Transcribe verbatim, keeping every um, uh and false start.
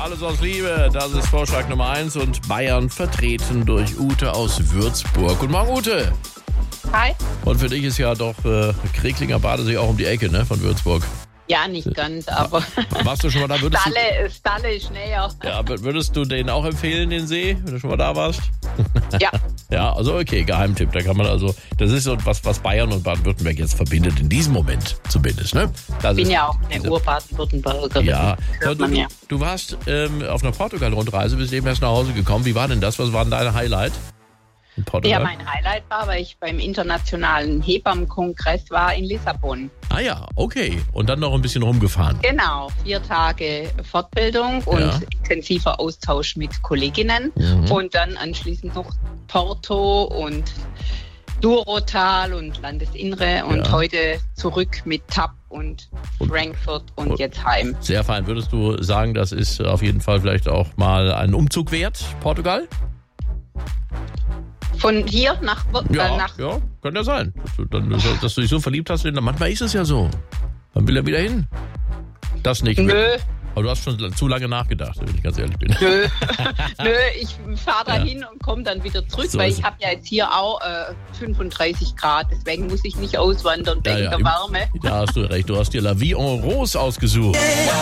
alles aus Liebe. Das ist Vorschlag Nummer eins und Bayern vertreten durch Ute aus Würzburg. Guten Morgen, Ute. Hi. Und für dich ist ja doch äh, Kreglinger Badesee auch um die Ecke, ne, von Würzburg. Ja, nicht ganz, aber Warst du schon mal da? Würdest Stalle, Stalle ist näher. du, ja, würdest du den auch empfehlen, den See, wenn du schon mal da warst? Ja. Ja, also okay, Geheimtipp. Da kann man also, das ist so was, was Bayern und Baden-Württemberg jetzt verbindet, in diesem Moment zumindest, ne? Das Ich bin ist ja auch eine diese- Ur-Baden-Württembergerin. Ja, Hört du, man du, ja. du warst ähm, auf einer Portugal-Rundreise, bist eben erst nach Hause gekommen. Wie war denn das? Was war denn dein Highlight in Portugal? Ja, mein Highlight war, weil ich beim internationalen Hebammenkongress war in Lissabon. Ah ja, okay. Und dann noch ein bisschen rumgefahren. Genau, vier Tage Fortbildung und Ja. intensiver Austausch mit Kolleginnen. Mhm. Und dann anschließend noch Porto und Durotal und Landesinnere. Und Ja. heute zurück mit T A P und Und- Frankfurt und, und- jetzt heim. Sehr fein. Würdest du sagen, das ist auf jeden Fall vielleicht auch mal ein Umzug wert, Portugal? Von hier nach, äh, Ja, nach ja, kann ja sein. Dass du, dann, dass du dich so verliebt hast. in- Manchmal ist es ja so. Dann will er wieder hin. Das nicht. Nö, Aber du hast schon zu lange nachgedacht, wenn ich ganz ehrlich bin. nö, nö, ich fahre da Ja. hin und komme dann wieder zurück, So weil ist ich es. habe ja jetzt hier auch äh, fünfunddreißig Grad, deswegen muss ich nicht auswandern Ja, wegen ja, der im- Wärme. Da hast du recht. Du hast dir La Vie en Rose ausgesucht.